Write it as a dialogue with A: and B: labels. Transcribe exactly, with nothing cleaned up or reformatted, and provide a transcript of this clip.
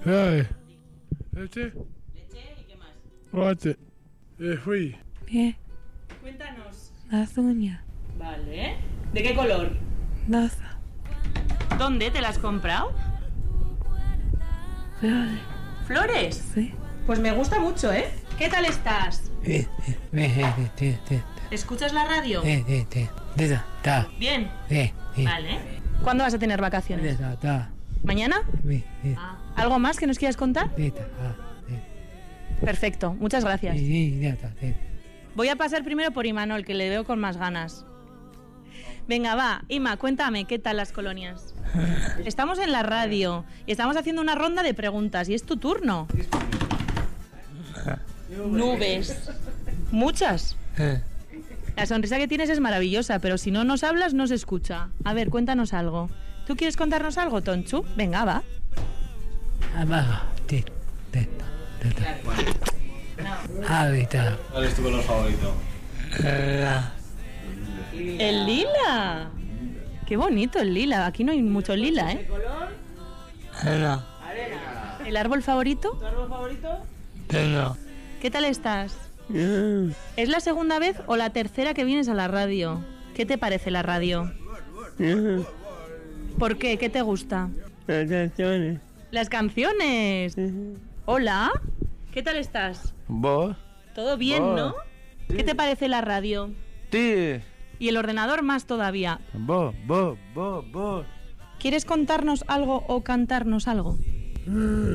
A: Ay. ¿Leche?
B: ¿Leche y qué más?
A: Guate. Eh, fui.
C: Bien,
B: Cuéntanos.
C: las uñas,
B: Vale. ¿De qué color?
C: rosa,
B: ¿Dónde te las has comprado?
C: flores,
B: ¿Flores?
C: sí.
B: Pues me gusta mucho, ¿eh? ¿Qué tal estás? ¿Escuchas la radio? Bien. Vale. ¿Cuándo vas a tener vacaciones? ¿Mañana? Ah. ¿Algo más que nos quieras contar? Perfecto, muchas gracias. Voy a pasar primero por Imanol, que le veo con más ganas. Venga, va, Ima, cuéntame, ¿qué tal las colonias? Estamos en la radio y estamos haciendo una ronda de preguntas y es tu turno. Nubes. ¿Muchas? La sonrisa que tienes es maravillosa, pero si no nos hablas no se escucha. A ver, cuéntanos algo. ¿Tú quieres contarnos algo, Tonchu? Venga, va.
A: Hábitat.
D: ¿Cuál es tu color favorito?
B: El lila. Qué bonito el lila. Aquí no hay mucho lila, ¿eh? ¿El árbol favorito? ¿Tu árbol favorito? ¿Qué tal estás? ¿Es la segunda vez o la tercera que vienes a la radio? ¿Qué te parece la radio? ¿Por qué? ¿Qué te gusta?
E: Las canciones.
B: Las canciones. Hola. ¿Qué tal estás?
E: ¿Vos?
B: Todo bien,
E: Vos.
B: ¿no? ¿Qué te parece la radio?
E: Sí.
B: Y el ordenador más todavía.
E: Vos, vos, vos, vos.
B: ¿Quieres contarnos algo o cantarnos algo?